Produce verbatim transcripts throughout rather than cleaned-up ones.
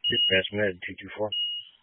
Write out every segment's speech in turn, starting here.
Dispatch Med two two four.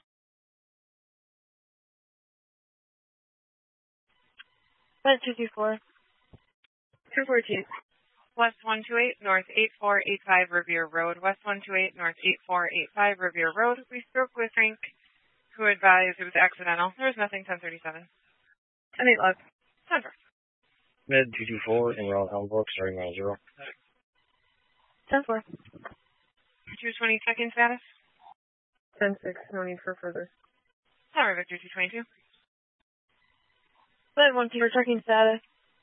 Med two two four. two fourteen. West one two eight, North eight four eight five Revere Road. West one two eight, North eight four eight five Revere Road. We spoke with Frank, who advised it was accidental. There was nothing, ten thirty-seven. ten eight left. ten four. Med two two four, en route Helmbrook, starting mile zero. ten four. two twenty check-in status. ten six, no need for further. Tower Victor two twenty-two. Med one two for checking status.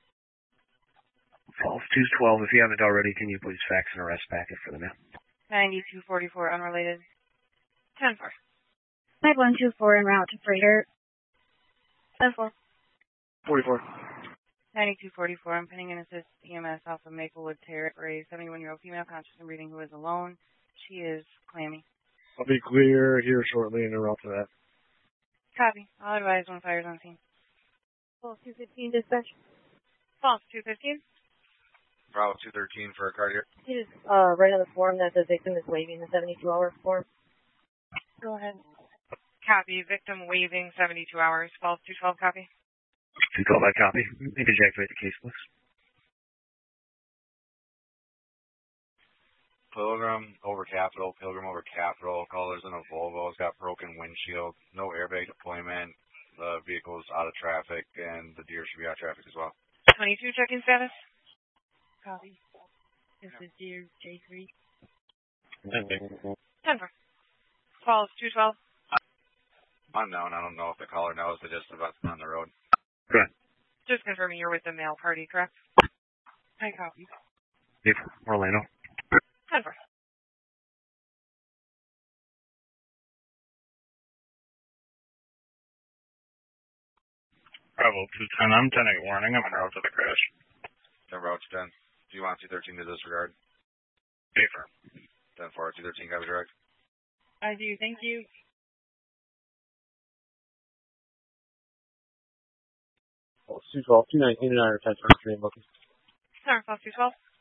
Falls two twelve, if you haven't already, can you please fax an arrest packet for the mail? ninety-two forty-four, unrelated. ten four. Med one two four, en route to Freighter. ten four. forty-four. ninety-two forty-four, I'm pinning an assist E M S off of Maplewood Terrace for a seventy-one-year-old female conscious and breathing who is alone. She is clammy. I'll be clear here shortly and en route to that. Copy. I'll advise when fire's on scene. False two fifteen, dispatch. False two fifteen. Bravo two thirteen for a cardiac. It is uh, right on the form that the victim is waiving the seventy-two hour form. Go ahead. Copy. Victim waiving seventy-two hours. False two twelve, copy. two twelve, I copy. Need to ejaculate the case, please. Pilgrim over Capitol, Pilgrim over Capitol. Caller's in a Volvo. It's got broken windshield. No airbag deployment. The vehicle is out of traffic, and the deer should be out of traffic as well. twenty-two check-in status. Copy. This is Deer J three. ten four. False two twelve. Unknown. I don't know if the caller knows. They just about on the road. Good. Just confirming you're with the male party, correct? I copy. Yep, Orlando. ten four. Bravo two ten, I'm ten eight warning. I'm en route to the crash. ten route to ten. Do you want two thirteen to disregard? Paper. ten four, two thirteen, copy direct. I do, thank you. False two twelve, two nineteen and I are ten twenty-three and looking. Sorry, false two twelve.